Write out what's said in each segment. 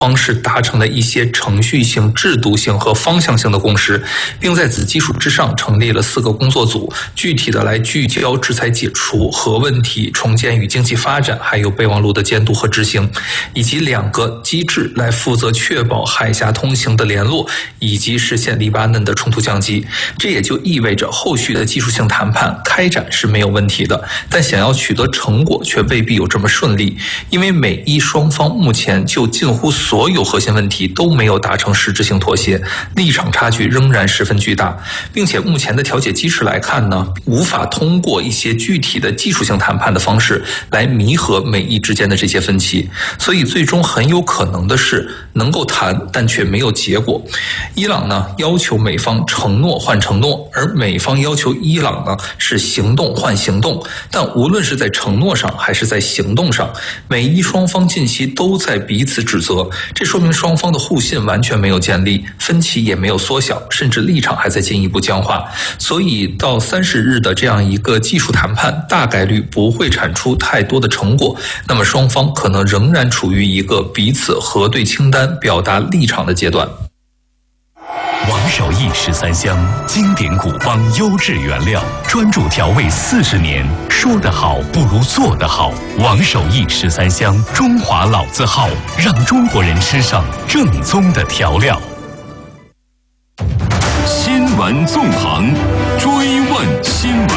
方是达成了一些程序性、制度性和方向性的共识，并在此基础之上成立了4个工作组，具体的来聚焦制裁解除、核问题、重建与经济发展，还有备忘录的监督和执行，以及2个机制来负责确保海峡通行的联络，以及实现黎巴嫩的冲突降级。这也就意味着后续的技术性谈判开展是没有问题的，但想要取得成果却未必有这么顺利，因为美伊双方目前就近乎所有核心问题都没有达成实质性妥协，立场差距仍然十分巨大，并且目前的调解机制来看呢，无法通过一些具体的技术性谈判的方式来弥合美伊之间的这些分歧，所以最终很有可能的是能够谈，但却没有结果。伊朗呢要求美方承诺换承诺，而美方要求伊朗呢是行动换行动，但无论是在承诺上还是在行动上，美伊双方近期都在彼此指责，这说明双方的互信完全没有建立，分歧也没有缩小，甚至立场还在进一步僵化。所以到30日的这样一个技术谈判，大概率不会产出太多的成果，那么双方可能仍然处于一个彼此核对清单、表达立场的阶段。 王守义13香，经典古方，优质原料，专注调味40年，说得好不如做得好。王守义13香，中华老字号，让中国人吃上正宗的调料。新闻纵横，追问新闻。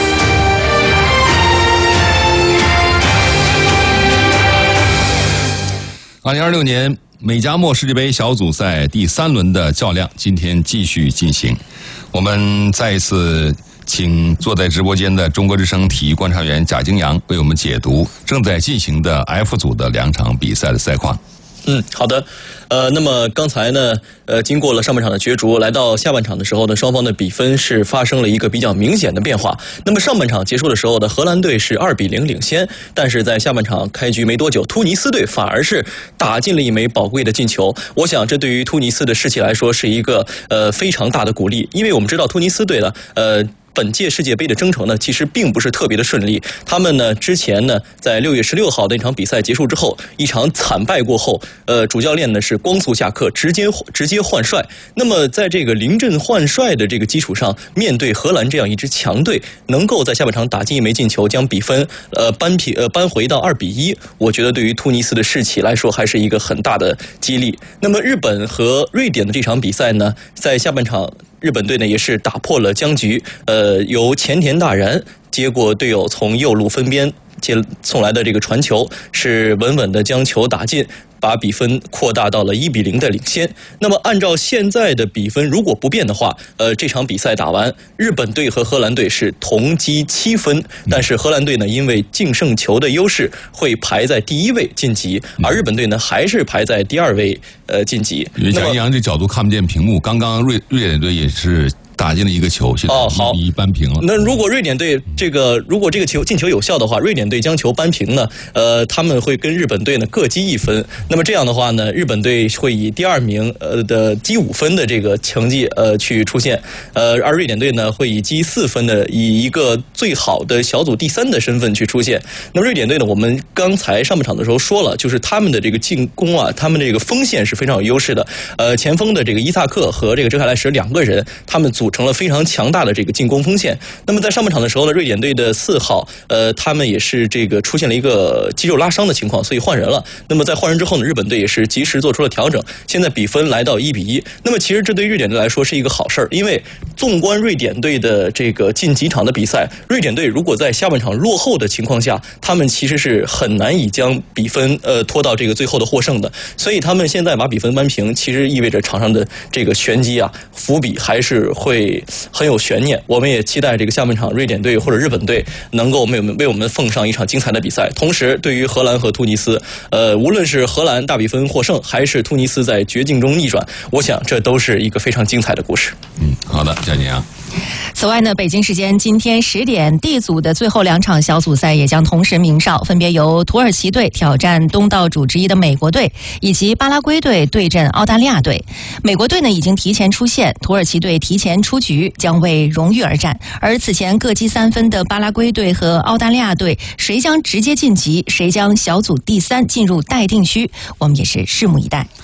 2026年美加墨世界杯小组赛第3轮的较量今天继续进行，我们再一次请坐在直播间的中国之声体育观察员贾京阳为我们解读正在进行的 F 组的2场比赛的赛况。 好的。那么刚才呢，经过了上半场的角逐，来到下半场的时候呢，双方的比分是发生了一个比较明显的变化。那么上半场结束的时候呢，荷兰队是2-0领先，但是在下半场开局没多久，突尼斯队反而是打进了一枚宝贵的进球。我想这对于突尼斯的士气来说是一个非常大的鼓励，因为我们知道突尼斯队呢，本届世界杯的征程呢，其实并不是特别的顺利。他们呢，之前呢，在6月16号那场比赛结束之后，一场惨败过后，主教练呢是光速下课，直接换帅。那么在这个临阵换帅的这个基础上，面对荷兰这样一支强队，能够在下半场打进一枚进球，将比分扳回到2-1，我觉得对于突尼斯的士气来说还是一个很大的激励。那么日本和瑞典的这场比赛呢，在下半场日本队呢也是打破了僵局，由前田大然接过队友从右路分边送来的这个传球，是稳稳的将球打进，把比分扩大到了1-0的领先。那么按照现在的比分，如果不变的话，这场比赛打完，日本队和荷兰队是同积7分，但是荷兰队呢，因为净胜球的优势，会排在第1位晋级，而日本队呢，还是排在第2位晋级。 因为贾京阳这角度看不见屏幕，刚刚瑞典队也是打进了一个球，现在1-1扳平了。 那如果瑞典队如果这个进球有效的话，瑞典队将球扳平呢，他们会跟日本队呢各积1分。那么这样的话呢，日本队会以第2名的积5分的这个成绩去出现，而瑞典队呢会以积4分的以一个最好的小组第3的身份去出现。那么瑞典队呢，我们刚才上半场的时候说了，就是他们的这个进攻啊，他们这个锋线是非常有优势的。前锋的这个伊萨克和这个哲凯莱什2个人，他们组成了非常强大的这个进攻锋线。那么在上半场的时候呢，瑞典队的4号他们也是这个出现了一个肌肉拉伤的情况，所以换人了。那么在换人之后呢，日本队也是及时做出了调整，现在比分来到1-1。那么其实这对瑞典队来说是一个好事儿，因为纵观瑞典队的这个近几场的比赛，瑞典队如果在下半场落后的情况下，他们其实是很难以将比分拖到这个最后的获胜的。所以他们现在把比分扳平，其实意味着场上的这个玄机啊，伏笔还是会很有悬念。我们也期待这个下半场瑞典队或者日本队能够为我们奉上一场精彩的比赛。同时对于荷兰和突尼斯，无论是荷兰大比分获胜，还是突尼斯在绝境中逆转，我想这都是一个非常精彩的故事。 好的，贾京阳。 此外呢，北京时间今天10点 ，D 组的最后2场小组赛也将同时鸣哨，分别由土耳其队挑战东道主之一的美国队，以及巴拉圭队对阵澳大利亚队。美国队呢已经提前出线，土耳其队提前出局，将为荣誉而战。而此前各积3分的巴拉圭队和澳大利亚队，谁将直接晋级，谁将小组第3进入待定区，我们也是拭目以待。